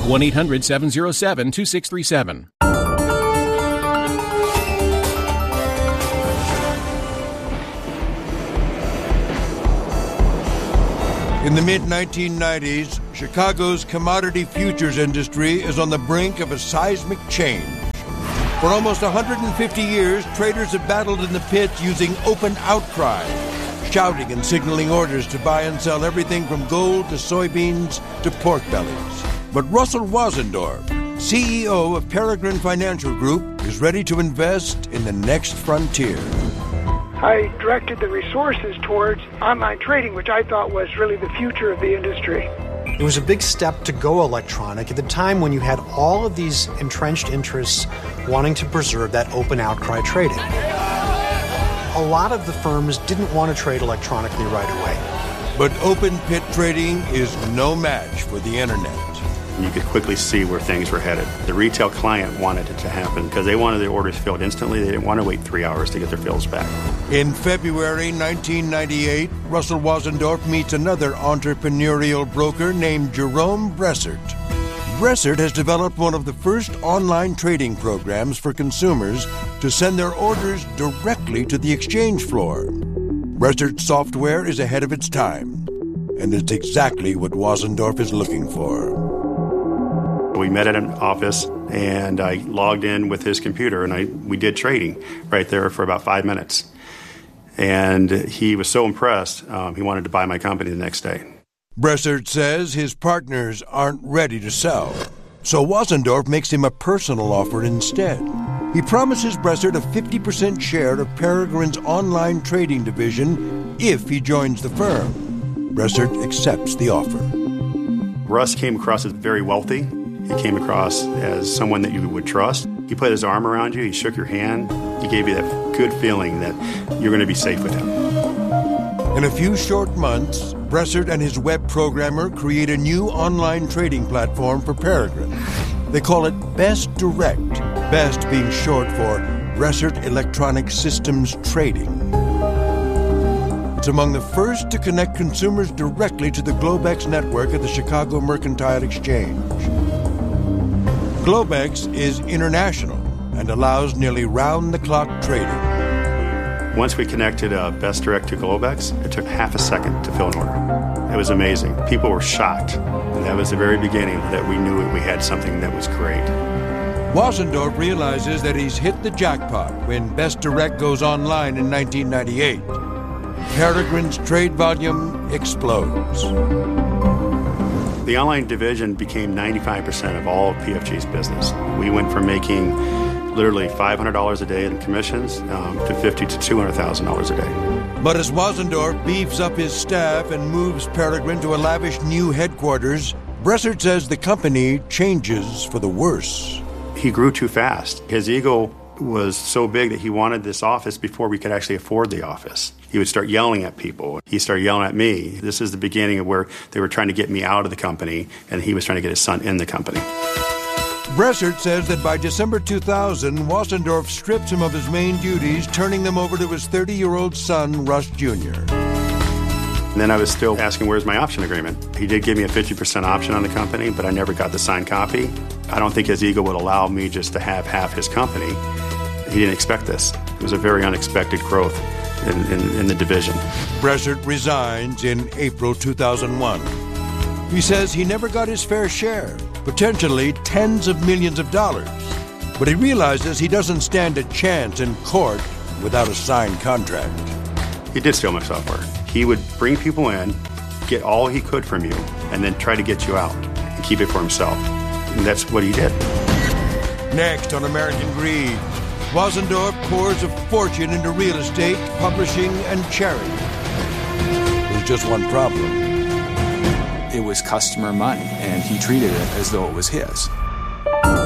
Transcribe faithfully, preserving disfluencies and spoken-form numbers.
one eight hundred seven oh seven two six three seven. In the mid nineteen nineties, Chicago's commodity futures industry is on the brink of a seismic change. For almost one hundred fifty years, traders have battled in the pits using open outcry, shouting and signaling orders to buy and sell everything from gold to soybeans to pork bellies. But Russell Wasendorf, C E O of Peregrine Financial Group, is ready to invest in the next frontier. I directed the resources towards online trading, which I thought was really the future of the industry. It was a big step to go electronic at the time when you had all of these entrenched interests wanting to preserve that open outcry trading. A lot of the firms didn't want to trade electronically right away. But open pit trading is no match for the internet. You could quickly see where things were headed. The retail client wanted it to happen because they wanted their orders filled instantly. They didn't want to wait three hours to get their fills back. In February nineteen ninety-eight, Russell Wasendorf meets another entrepreneurial broker named Jerome Bressert. Bressert has developed one of the first online trading programs for consumers to send their orders directly to the exchange floor. Bressert's software is ahead of its time, and it's exactly what Wasendorf is looking for. We met at an office, and I logged in with his computer, and I we did trading right there for about five minutes. And he was so impressed, um, he wanted to buy my company the next day. Bressert says his partners aren't ready to sell, so Wasendorf makes him a personal offer instead. He promises Bressert a fifty percent share of Peregrine's online trading division if he joins the firm. Bressert accepts the offer. Russ came across as very wealthy. He came across as someone that you would trust. He put his arm around you. He shook your hand. He gave you that good feeling that you're going to be safe with him. In a few short months, Bressert and his web programmer create a new online trading platform for Peregrine. They call it Best Direct, Best being short for Bressert Electronic Systems Trading. It's among the first to connect consumers directly to the Globex network at the Chicago Mercantile Exchange. Globex is international and allows nearly round-the-clock trading. Once we connected uh, Best Direct to Globex, it took half a second to fill an order. It was amazing. People were shocked. And that was the very beginning that we knew we had something that was great. Wasendorf realizes that he's hit the jackpot when Best Direct goes online in nineteen ninety-eight. Peregrine's trade volume explodes. The online division became ninety-five percent of all of P F G's business. We went from making literally five hundred dollars a day in commissions um, to fifty thousand to two hundred thousand dollars a day. But as Wasendorf beefs up his staff and moves Peregrine to a lavish new headquarters, Bressert says the company changes for the worse. He grew too fast. His ego was so big that he wanted this office before we could actually afford the office. He would start yelling at people. He started yelling at me. This is the beginning of where they were trying to get me out of the company, and he was trying to get his son in the company. Bressert says that by December two thousand, Wasendorf stripped him of his main duties, turning them over to his thirty-year-old son, Russ Junior And then I was still asking, where's my option agreement? He did give me a fifty percent option on the company, but I never got the signed copy. I don't think his ego would allow me just to have half his company. He didn't expect this. It was a very unexpected growth in, in, in the division. Bressert resigns in April two thousand one. He says he never got his fair share, potentially tens of millions of dollars. But he realizes he doesn't stand a chance in court without a signed contract. He did steal my software. He would bring people in, get all he could from you, and then try to get you out and keep it for himself. And that's what he did. Next on American Greed, Wasendorf pours a fortune into real estate, publishing, and charity. There's just one problem. It was customer money, and he treated it as though it was his.